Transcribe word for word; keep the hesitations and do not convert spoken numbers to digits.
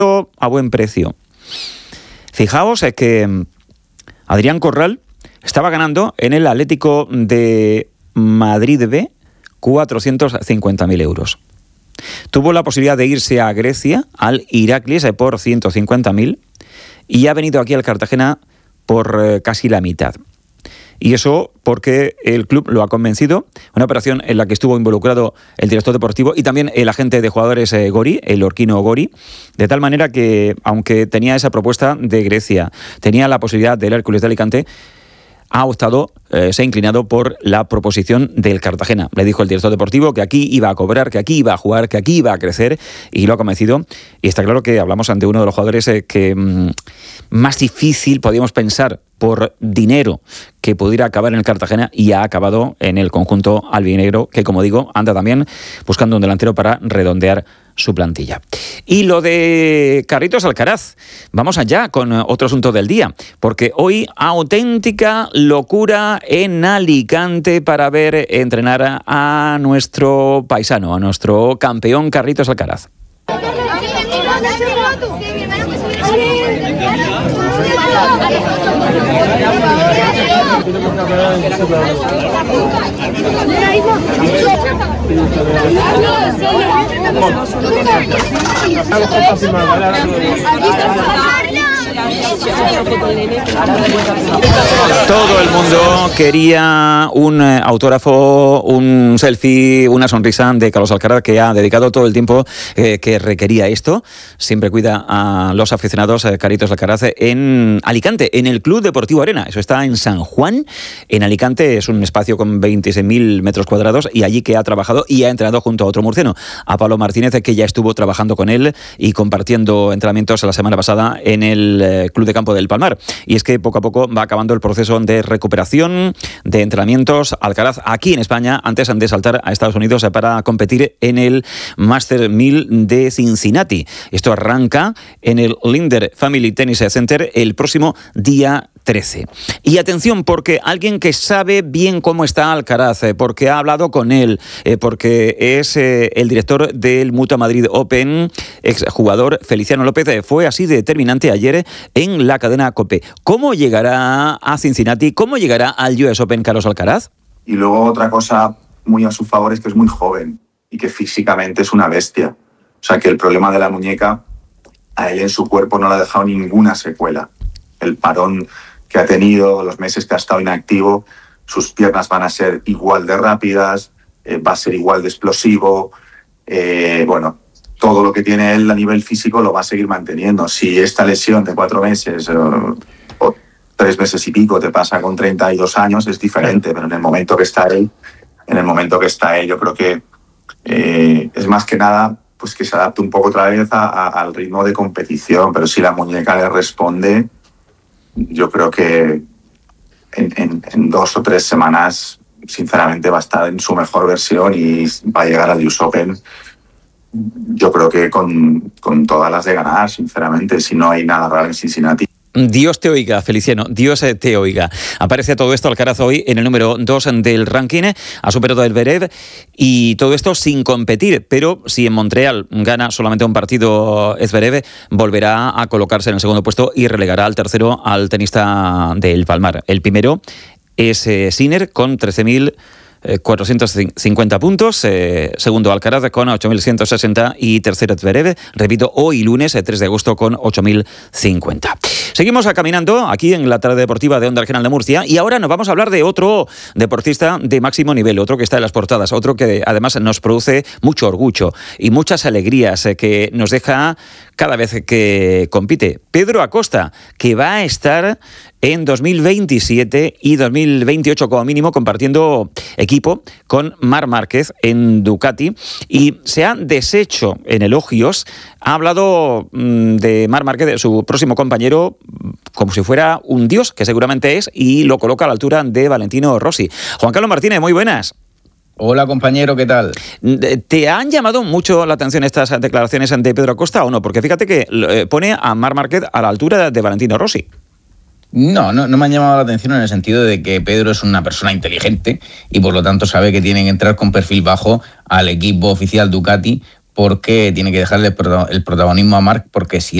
a buen precio. Fijaos es que Adrián Corral estaba ganando en el Atlético de Madrid B cuatrocientos cincuenta mil euros. Tuvo la posibilidad de irse a Grecia, al Iraklis, por ciento cincuenta mil, y ha venido aquí al Cartagena por eh, casi la mitad. Y eso porque el club lo ha convencido, una operación en la que estuvo involucrado el director deportivo y también el agente de jugadores eh, Gori, el orquino Gori, de tal manera que, aunque tenía esa propuesta de Grecia, tenía la posibilidad del Hércules de Alicante, ha optado, eh, se ha inclinado por la proposición del Cartagena. Le dijo el director deportivo que aquí iba a cobrar, que aquí iba a jugar, que aquí iba a crecer, y lo ha convencido. Y está claro que hablamos ante uno de los jugadores eh, que mmm, más difícil podíamos pensar por dinero que pudiera acabar en el Cartagena, y ha acabado en el conjunto albinegro, que, como digo, anda también buscando un delantero para redondear su plantilla. Y lo de Carlitos Alcaraz, vamos allá con otro asunto del día, porque hoy auténtica locura en Alicante para ver entrenar a nuestro paisano, a nuestro campeón Carlitos Alcaraz. Todo el mundo quería un autógrafo, un selfie, una sonrisa de Carlos Alcaraz, que ha dedicado todo el tiempo eh, que requería esto. Siempre cuida a los aficionados eh, Carlitos Alcaraz en Alicante, en el Club Deportivo Arena. Eso está en San Juan, en Alicante. Es un espacio con veintiséis mil metros cuadrados, y allí que ha trabajado y ha entrenado junto a otro murciano, a Pablo Martínez, que ya estuvo trabajando con él y compartiendo entrenamientos la semana pasada en el eh, Club de Campo del Palmar. Y es que poco a poco va acabando el proceso de recuperación de entrenamientos Alcaraz aquí en España, antes de saltar a Estados Unidos para competir en el Master mil de Cincinnati. Esto arranca en el Linder Family Tennis Center el próximo día trece. Y atención, porque alguien que sabe bien cómo está Alcaraz, eh, porque ha hablado con él, eh, porque es eh, el director del Mutua Madrid Open, exjugador Feliciano López, eh, fue así determinante ayer en la cadena COPE. ¿Cómo llegará a Cincinnati? ¿Cómo llegará al U S Open Carlos Alcaraz? Y luego otra cosa muy a su favor es que es muy joven y que físicamente es una bestia. O sea, que el problema de la muñeca a él en su cuerpo no le ha dejado ninguna secuela. El parón que ha tenido, los meses que ha estado inactivo, sus piernas van a ser igual de rápidas, eh, va a ser igual de explosivo. Eh, bueno, todo lo que tiene él a nivel físico lo va a seguir manteniendo. Si esta lesión de cuatro meses o, o tres meses y pico te pasa con treinta y dos años, es diferente, pero en el momento que está él, en el momento que está él, yo creo que eh, es más que nada pues que se adapte un poco otra vez a, a, al ritmo de competición, pero si la muñeca le responde, yo creo que en, en, en dos o tres semanas, sinceramente, va a estar en su mejor versión y va a llegar al U S Open, yo creo que con, con todas las de ganar, sinceramente, si no hay nada raro en Cincinnati. Dios te oiga, Feliciano, Dios te oiga. Aparece todo esto Alcaraz hoy en el número dos del ranking, ha superado el Zverev, y todo esto sin competir, pero si en Montreal gana solamente un partido Zverev, volverá a colocarse en el segundo puesto y relegará al tercero al tenista del Palmar. El primero es eh, Sinner con trece mil cuatrocientos cincuenta puntos, eh, segundo Alcaraz con ocho mil ciento sesenta y tercero Zverev, repito, hoy lunes tres de agosto con ocho mil cincuenta. Seguimos caminando aquí en la tarde deportiva de Onda Regional de Murcia, y ahora nos vamos a hablar de otro deportista de máximo nivel, otro que está en las portadas, otro que además nos produce mucho orgullo y muchas alegrías, eh, que nos deja cada vez que compite. Pedro Acosta, que va a estar en dos mil veintisiete y dos mil veintiocho como mínimo compartiendo equipo con Marc Márquez en Ducati, y se ha deshecho en elogios. Ha hablado mmm, de Marc Márquez, de su próximo compañero, como si fuera un dios, que seguramente es, y lo coloca a la altura de Valentino Rossi. Juan Carlos Martínez, muy buenas. Hola, compañero, ¿qué tal? ¿Te han llamado mucho la atención estas declaraciones de Pedro Acosta o no? Porque fíjate que pone a Marc Márquez a la altura de Valentino Rossi. No, no, no me ha llamado la atención en el sentido de que Pedro es una persona inteligente y por lo tanto sabe que tiene que entrar con perfil bajo al equipo oficial Ducati, porque tiene que dejarle el protagonismo a Marc, porque si